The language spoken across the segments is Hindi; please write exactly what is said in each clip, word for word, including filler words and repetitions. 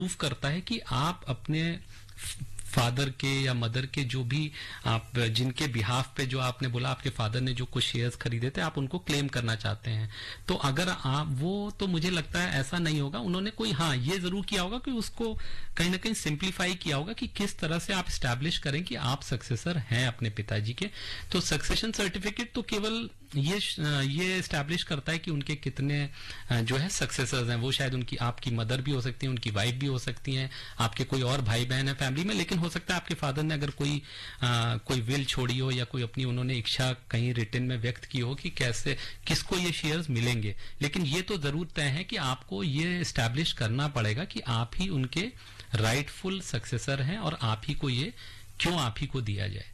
प्रूफ करता है कि आप अपने फादर के या मदर के जो भी आप जिनके बिहाफ पे जो आपने बोला आपके फादर ने जो कुछ शेयर्स खरीदे थे आप उनको क्लेम करना चाहते हैं, तो अगर आप वो तो मुझे लगता है ऐसा नहीं होगा। उन्होंने कोई हाँ ये जरूर किया होगा कि उसको कहीं ना कहीं सिंप्लीफाई किया होगा कि किस तरह से आप स्टैब्लिश करें कि आप सक्सेसर हैं अपने पिताजी के। तो सक्सेशन सर्टिफिकेट तो केवल ये ये एस्टैब्लिश करता है कि उनके कितने जो है सक्सेसर्स हैं। वो शायद उनकी आपकी मदर भी हो सकती है, उनकी वाइफ भी हो सकती हैं, आपके कोई और भाई बहन है फैमिली में, लेकिन हो सकता है आपके फादर ने अगर कोई आ, कोई विल छोड़ी हो या कोई अपनी उन्होंने इच्छा कहीं रिटन में व्यक्त की हो कि कैसे किसको ये शेयर्स मिलेंगे। लेकिन ये तो जरूर तय है कि आपको ये एस्टैब्लिश करना पड़ेगा कि आप ही उनके राइटफुल सक्सेसर हैं और आप ही को ये क्यों आप ही को दिया जाए।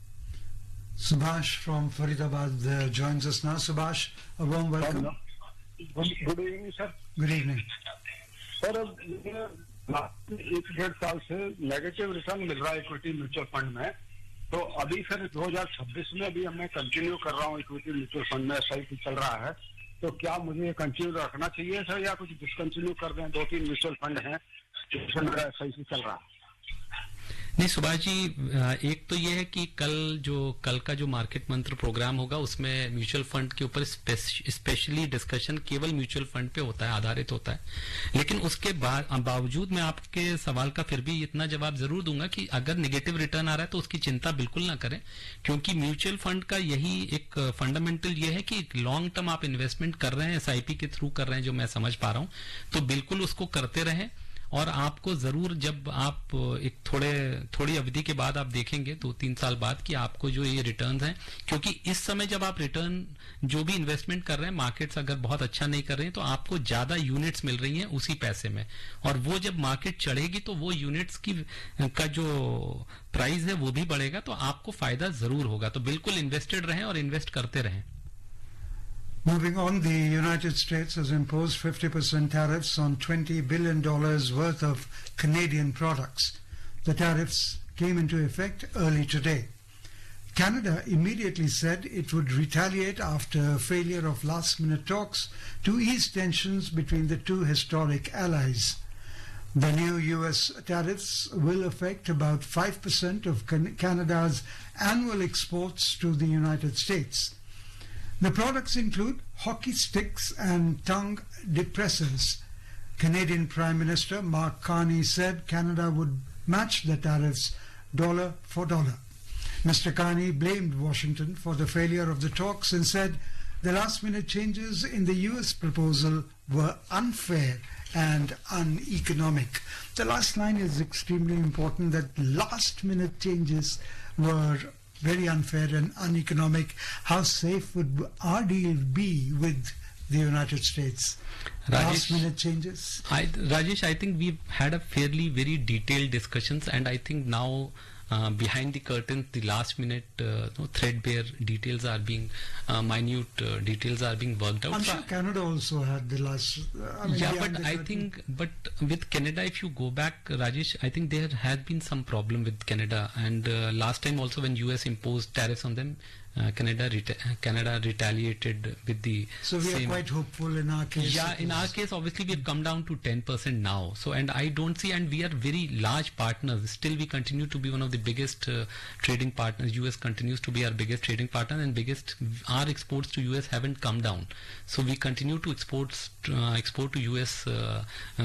Subhash from Faridabad uh, joins us now. Subhash, a warm welcome. Good, good evening, sir. Good evening. Sir एक डेढ़ साल से नेगेटिव रिटर्न मिल रहा है इक्विटी म्यूचुअल फंड में, तो अभी फिर दो हज़ार छब्बीस में भी मैं कंटिन्यू कर रहा हूँ इक्विटी म्यूचुअल फंड में, एसआईपी चल रहा है, तो क्या मुझे ये कंटिन्यू रखना चाहिए सर या कुछ डिसकंटिन्यू कर दें? दो तीन म्यूचुअल फंड हैं जिसमें मेरा एसआईपी चल रहा है। नहीं सुभाष जी, एक तो ये है कि कल जो कल का जो मार्केट मंत्र प्रोग्राम होगा उसमें म्यूचुअल फंड के ऊपर स्पेशली डिस्कशन केवल म्यूचुअल फंड पे होता है, आधारित होता है। लेकिन उसके बावजूद मैं आपके सवाल का फिर भी इतना जवाब जरूर दूंगा कि अगर नेगेटिव रिटर्न आ रहा है तो उसकी चिंता बिल्कुल ना करें, क्योंकि म्यूचुअल फंड का यही एक फंडामेंटल ये है कि लॉन्ग टर्म आप इन्वेस्टमेंट कर रहे हैं, एसआईपी के थ्रू कर रहे हैं, जो मैं समझ पा रहा हूं, तो बिल्कुल उसको करते रहें। और आपको जरूर जब आप एक थोड़े थोड़ी अवधि के बाद आप देखेंगे दो तीन साल बाद कि आपको जो ये रिटर्न्स हैं, क्योंकि इस समय जब आप रिटर्न जो भी इन्वेस्टमेंट कर रहे हैं, मार्केट्स अगर बहुत अच्छा नहीं कर रहे हैं तो आपको ज्यादा यूनिट्स मिल रही हैं उसी पैसे में, और वो जब मार्केट चढ़ेगी तो वो यूनिट्स की का जो प्राइस है वो भी बढ़ेगा, तो आपको फायदा जरूर होगा। तो बिल्कुल इन्वेस्टेड रहें और इन्वेस्ट करते रहें। Moving on, the United States has imposed fifty percent tariffs on twenty billion dollars worth of Canadian products. The tariffs came into effect early today. Canada immediately said it would retaliate after failure of last-minute talks to ease tensions between the two historic allies. The new U S tariffs will affect about five percent of Canada's annual exports to the United States. The products include hockey sticks and tongue depressors. Canadian Prime Minister Mark Carney said Canada would match the tariffs dollar for dollar. Mister Carney blamed Washington for the failure of the talks and said the last-minute changes in the U S proposal were unfair and uneconomic. The last line is extremely important, that last-minute changes were very unfair and uneconomic. How safe would our deal be with the United States? Last minute changes? I, Rajesh, I think we've had a fairly very detailed discussions, and I think now uh, behind the curtain the last minute uh, no, threadbare details are being uh, minute uh, details are being worked out. I'm sure Canada also had the last uh, I mean, yeah but I think but with Canada, if you go back, Rajesh, I think there has been some problem with Canada, and uh, last time also when U S imposed tariffs on them, Uh, Canada reta Canada retaliated with the so we same. are quite hopeful in our case. Yeah, in our case obviously we have come down to ten percent now, so and I don't see, and we are very large partners still. We continue to be one of the biggest uh, trading partners. U S continues to be our biggest trading partner, and biggest our exports to U S haven't come down, so we continue to export uh, export to U S. Uh,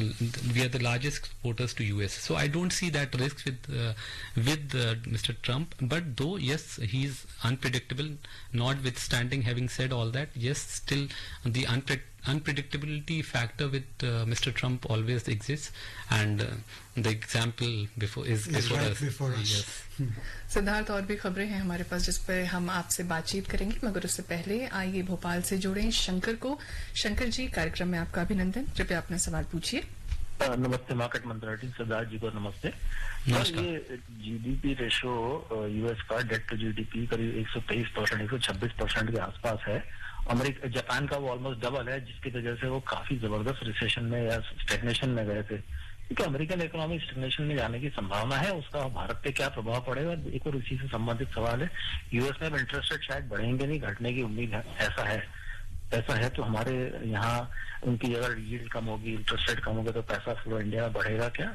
we are the largest exporters to U S, so I don't see that risk with uh, with uh, Mister Trump. But though yes, he is unpredictable. Notwithstanding, having said all that, yes, still the unpre unpredictability factor with uh, Mister Trump always exists, and uh, the example before is, is before right us. Before us. Yes. Siddharth, और भी खबरें हैं हमारे पास जिस पर हम आपसे बातचीत करेंगे, मगर उससे पहले आइए भोपाल से जोड़ें शंकर को। शंकर जी, कार्यक्रम में आपका अभिनंदन। कृपया अपना सवाल पूछिए। नमस्ते मार्केट मंत्रालय, सिद्धार्थ जी को नमस्ते। नमस्कार। ये जीडीपी रेशो यूएस का डेट टू जीडीपी करीब एक सौ तेईस परसेंट एक सौ छब्बीस परसेंट के आसपास है। अमेरिका जापान का वो ऑलमोस्ट डबल है, जिसकी वजह से वो काफी जबरदस्त रिसेशन में या स्टेग्नेशन में गए थे। क्योंकि अमेरिकन इकोनॉमी स्टेग्नेशन में जाने की संभावना है, उसका भारत पे क्या प्रभाव पड़ेगा? एक और इसी से संबंधित सवाल है, यूएस में इंटरेस्ट रेट शायद बढ़ेंगे नहीं, घटने की उम्मीद है, ऐसा है। पैसा है तो हमारे यहाँ उनकी अगर यील्ड कम होगी, इंटरेस्ट रेट कम होगा तो पैसा फ्लो इंडिया में बढ़ेगा क्या?